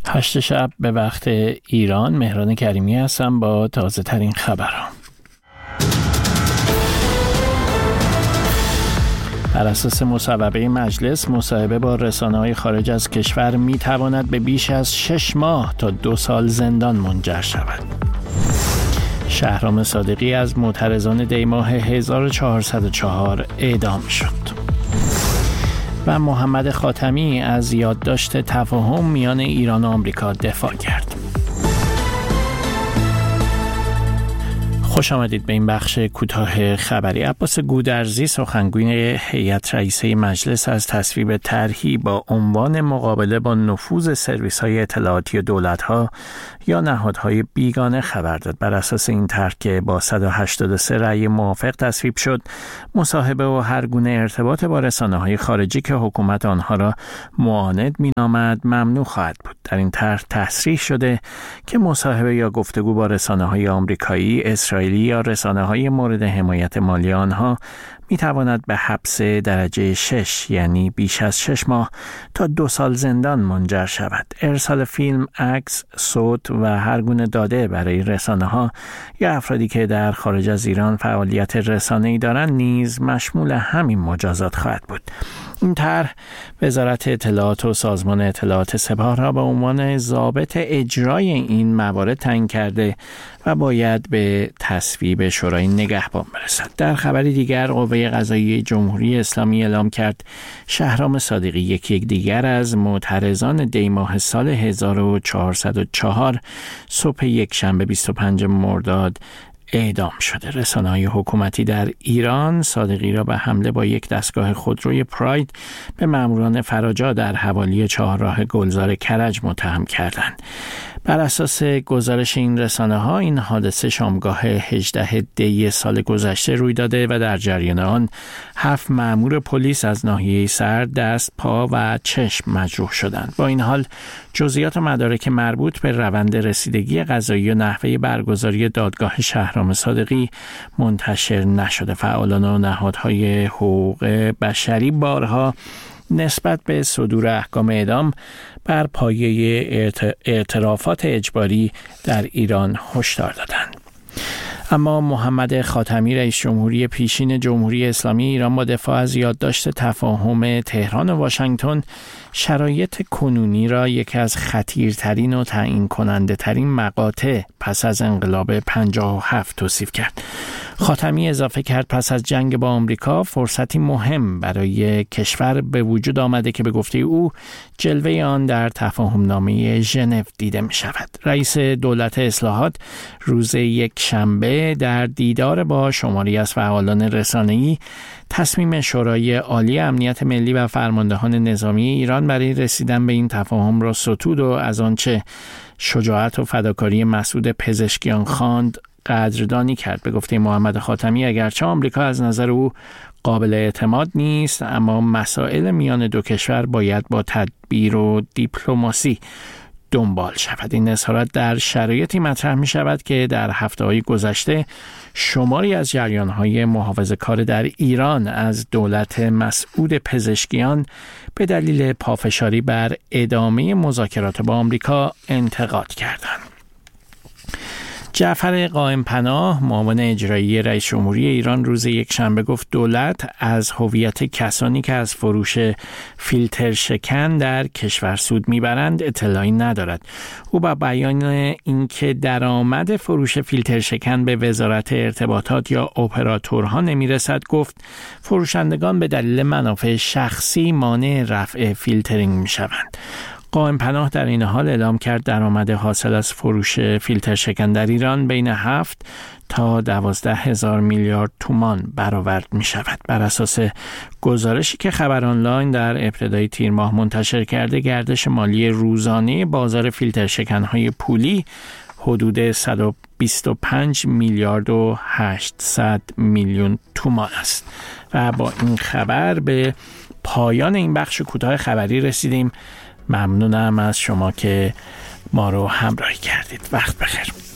8 شب به وقت ایران. مهران کریمی هستم با تازه ترین خبرها. بر اساس مصوبه مجلس، مصاحبه با رسانه‌های خارج از کشور می‌تواند به بیش از 6 ماه تا 2 سال زندان منجر شود. شهرام صادقی از معترضان دیماه 1404 اعدام شد. و محمد خاتمی از یادداشت تفاهم میان ایران و آمریکا دفاع کرد. خوش آمدید به این بخش کوتاه خبری. عباس گودرزی، سخنگوی هیئت رئیسه مجلس، از تصویب طرحی با عنوان مقابله با نفوذ سرویس‌های اطلاعاتی دولت‌ها یا نهادهای بیگانه خبر داد. بر اساس این طرح که با 183 رأی موافق تصویب شد، مصاحبه و هر گونه ارتباط با رسانه‌های خارجی که حکومت آنها را معاند می‌نامد ممنوع خواهد بود. در این طرح تصریح شده که مصاحبه یا گفتگو با رسانه‌های آمریکایی، اسرائیلی یا رسانه‌های مورد حمایت مالی آنها می‌تواند به حبس درجه 6 یعنی بیش از 6 ماه تا 2 سال زندان منجر شود. ارسال فیلم، عکس، صوت و هر گونه داده برای رسانه‌ها یا افرادی که در خارج از ایران فعالیت رسانه‌ای دارند نیز مشمول همین مجازات خواهد بود. این طرح وزارت اطلاعات و سازمان اطلاعات سپاه را به عنوان ضابط اجرای این موارد تعیین کرده و باید به تصویب شورای نگهبان برسد. در خبری دیگر، قوه قضاییه جمهوری اسلامی اعلام کرد شهرام صادقی، یکی دیگر از معترضان دیماه سال 1404، صبح یکشنبه 25 مرداد اعدام شده. رسانه‌های حکومتی در ایران صادقی را به حمله با یک دستگاه خودروی پراید به ماموران فراجا در حوالی چهارراه گلزار کرج متهم کردند. بر اساس گزارش این رسانه‌ها، این حادثه شامگاه 18 دی سال گذشته روی داده و در جریان آن 7 مأمور پلیس از ناحیه سر، دست، پا و چشم مجروح شدند. با این حال جزئیات و مدارک مربوط به روند رسیدگی قضایی و نحوه برگزاری دادگاه شهرام صادقی منتشر نشده. فعالان و نهادهای حقوق بشری بارها نسبت به صدور احکام اعدام بر پایه اعترافات اجباری در ایران هشدار دادند. اما محمد خاتمی، رئیس جمهوری پیشین جمهوری اسلامی ایران، با دفاع از یادداشت تفاهم تهران و واشنگتن شرایط کنونی را یکی از خطیرترین و تعیین کننده ترین مقاطع پس از انقلاب 57 توصیف کرد. خاتمی اضافه کرد پس از جنگ با آمریکا فرصتی مهم برای کشور به وجود آمده که به گفته او جلوه آن در تفاهم نامه ژنو دیده می شود. رئیس دولت اصلاحات روز یکشنبه در دیدار با شماری از فعالان رسانه‌ای تصمیم شورای عالی امنیت ملی و فرماندهان نظامی ایران برای رسیدن به این تفاهم را ستود و از آنچه شجاعت و فداکاری مسعود پزشکیان خواند قدردانی کرد. به گفته محمد خاتمی، اگرچه آمریکا از نظر او قابل اعتماد نیست، اما مسائل میان دو کشور باید با تدبیر و دیپلماسی دنبال شود. این اظهارات در شرایطی مطرح می شود که در هفته‌های گذشته شماری از جریان‌های محافظه‌کار در ایران از دولت مسعود پزشکیان به دلیل پافشاری بر ادامه مذاکرات با آمریکا انتقاد کردند. جعفر قائم‌پناه، معاون اجرایی رئیس جمهوری ایران، روز یکشنبه گفت دولت از هویت کسانی که از فروش فیلتر شکن در کشور سود میبرند اطلاعی ندارد. او با بیان اینکه درآمد فروش فیلتر شکن به وزارت ارتباطات یا اپراتورها نمیرسد گفت فروشندگان به دلیل منافع شخصی مانع رفع فیلترینگ میشوند. قائم‌پناه در این حال اعلام کرد درآمد حاصل از فروش فیلتر شکن در ایران بین 7 تا 12,000 میلیارد تومان برآورد می شود. بر اساس گزارشی که خبر آنلاین در ابتدای تیر ماه منتشر کرده، گردش مالی روزانه بازار فیلتر شکن‌های پولی حدود 125 میلیارد و 800 میلیون تومان است. و با این خبر به پایان این بخش کوتاه خبری رسیدیم. ممنونم از شما که ما رو همراهی کردید. وقت بخیر.